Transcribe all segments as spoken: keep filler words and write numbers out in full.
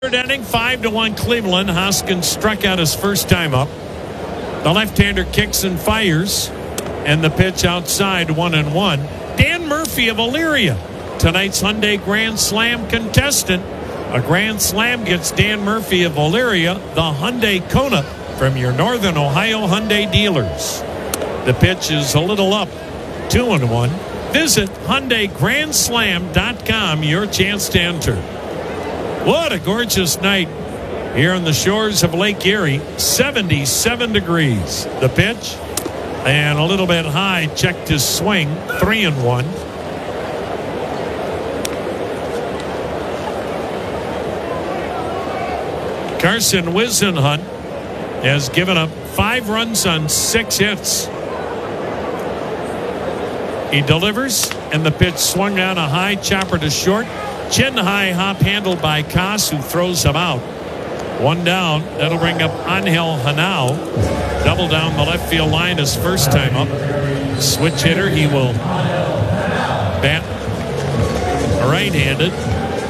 Third inning, five to one Cleveland. Hoskins struck out his first time up. The left-hander kicks and fires, and the pitch outside, one and one. Dan Murphy of Elyria, tonight's Hyundai Grand Slam contestant. A Grand Slam gets Dan Murphy of Elyria the Hyundai Kona from your Northern Ohio Hyundai dealers. The pitch is a little up, two and one. Visit Hyundai Grand Slam dot com, your chance to enter. What a gorgeous night here on the shores of Lake Erie. seventy-seven degrees. The pitch, and a little bit high, checked his swing, three and one. Carson Whisenhunt has given up five runs on six hits. He delivers, and the pitch swung on a high chopper to short. Chin high hop handled by Koss, who throws him out. One down. That'll bring up Angel Hanao. Double down the left field line his first time up. Switch hitter. He will bat right-handed.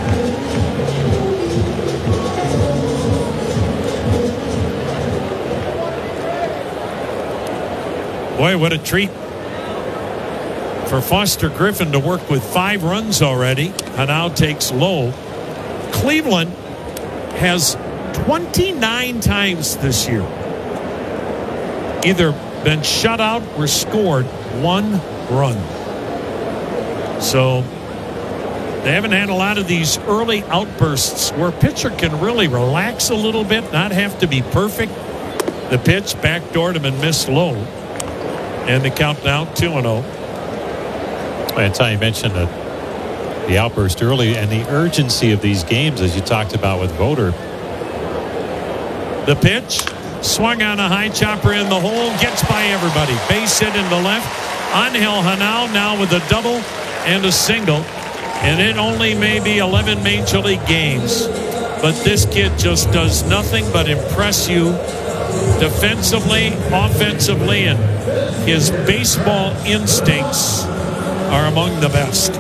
Boy, what a treat for Foster Griffin to work with five runs already. Hanau takes low. Cleveland has twenty-nine times this year either been shut out or scored one run. So they haven't had a lot of these early outbursts where a pitcher can really relax a little bit, not have to be perfect. The pitch backdoored him and missed low. And the count now two and oh. That's how you mentioned the, the outburst early and the urgency of these games, as you talked about with Voter. The pitch swung on a high chopper in the hole, gets by everybody. Base hit in the left. Angel Hanau now with a double and a single. And it only may be eleven Major League games, but this kid just does nothing but impress you defensively, offensively, and his baseball instincts are among the best.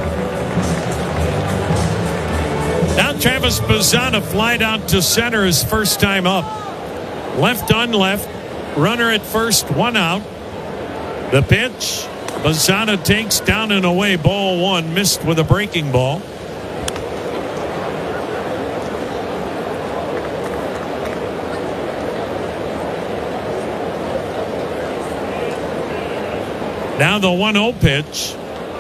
Now Travis Bazzana flied out to center his first time up. Left on left, runner at first, one out. The pitch, Bazzana takes down and away, ball one, missed with a breaking ball. Now the one oh pitch.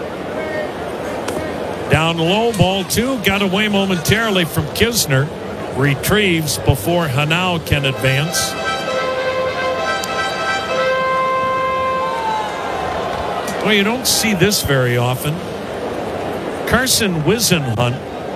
Down low, ball two, got away momentarily from Kisner. Retrieves before Hanau can advance. Well, you don't see this very often. Carson Whisenhunt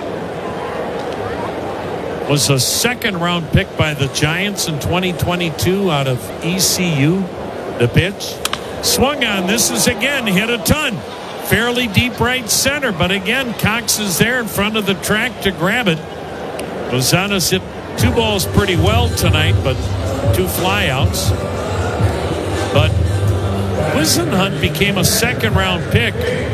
was a second round pick by the Giants in twenty twenty-two out of E C U. The pitch swung on. This is again hit a ton. Fairly deep right center, but again, Cox is there in front of the track to grab it. Bazzana's hit two balls pretty well tonight, but two flyouts. But Whisenhunt became a second-round pick,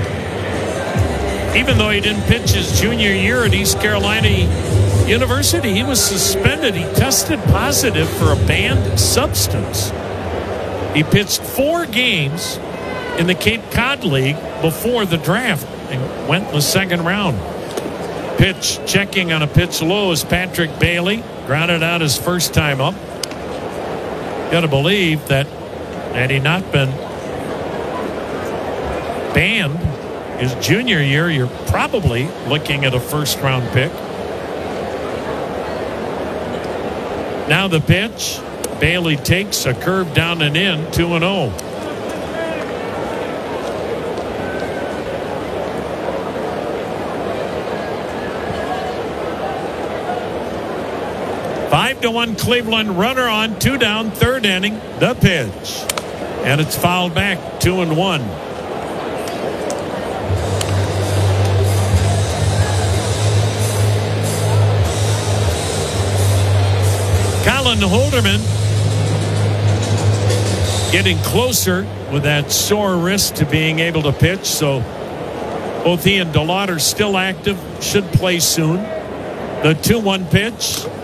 even though he didn't pitch his junior year at East Carolina University. He was suspended. He tested positive for a banned substance. He pitched four games in the Cape Cod League before the draft and went in the second round. Pitch checking on a pitch low is Patrick Bailey. Grounded out his first time up. Got to believe that had he not been banned his junior year, you're probably looking at a first round pick. Now the pitch. Bailey takes a curve down and in, two and oh. Five to one Cleveland, runner on, two down, third inning. The pitch, and it's fouled back, two and one. Colin Holderman getting closer with that sore wrist to being able to pitch. So both he and DeLauder still active, should play soon. The two one pitch.